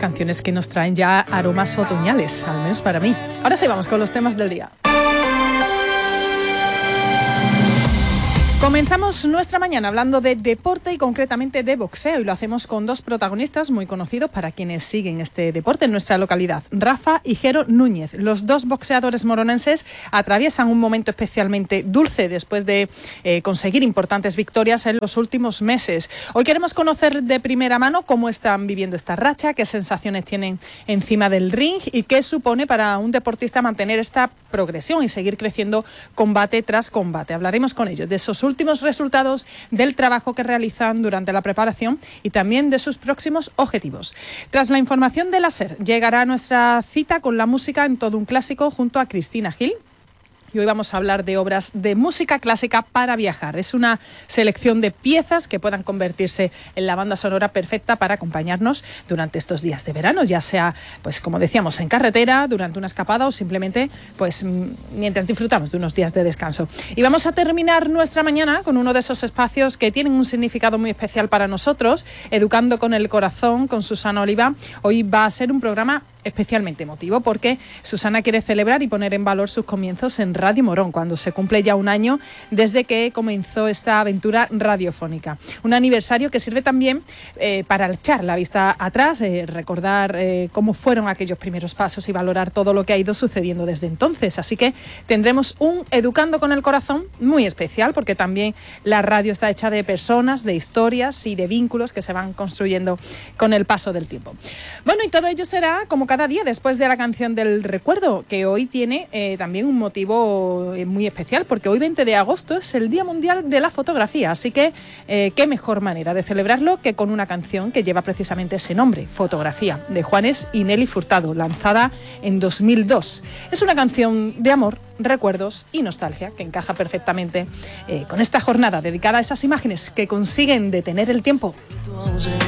canciones que nos traen ya aromas otoñales, al menos para mí. Ahora sí, vamos con los temas del día. Comenzamos nuestra mañana hablando de deporte y concretamente de boxeo, y lo hacemos con dos protagonistas muy conocidos para quienes siguen este deporte en nuestra localidad, Rafa y Jero Núñez. Los dos boxeadores moronenses atraviesan un momento especialmente dulce después de conseguir importantes victorias en los últimos meses. Hoy queremos conocer de primera mano cómo están viviendo esta racha, qué sensaciones tienen encima del ring y qué supone para un deportista mantener esta progresión y seguir creciendo combate tras combate. Hablaremos con ellos de esos últimos resultados, del trabajo que realizan durante la preparación y también de sus próximos objetivos. Tras la información de la SER, llegará nuestra cita con la música en todo un clásico junto a Cristina Gil. Y hoy vamos a hablar de obras de música clásica para viajar. Es una selección de piezas que puedan convertirse en la banda sonora perfecta para acompañarnos durante estos días de verano, ya sea, pues como decíamos, en carretera, durante una escapada o simplemente pues mientras disfrutamos de unos días de descanso. Y vamos a terminar nuestra mañana con uno de esos espacios que tienen un significado muy especial para nosotros, Educando con el Corazón, con Susana Oliva. Hoy va a ser un programa especialmente emotivo porque Susana quiere celebrar y poner en valor sus comienzos en Radio Morón, cuando se cumple ya un año desde que comenzó esta aventura radiofónica. Un aniversario que sirve también para echar la vista atrás, recordar cómo fueron aquellos primeros pasos y valorar todo lo que ha ido sucediendo desde entonces. Así que tendremos un Educando con el Corazón muy especial, porque también la radio está hecha de personas, de historias y de vínculos que se van construyendo con el paso del tiempo. Bueno, y todo ello será como cada día después de la canción del recuerdo, que hoy tiene también un motivo muy especial, porque hoy 20 de agosto es el Día Mundial de la Fotografía, así que qué mejor manera de celebrarlo que con una canción que lleva precisamente ese nombre, Fotografía, de Juanes y Nelly Furtado, lanzada en 2002. Es una canción de amor, recuerdos y nostalgia que encaja perfectamente con esta jornada dedicada a esas imágenes que consiguen detener el tiempo.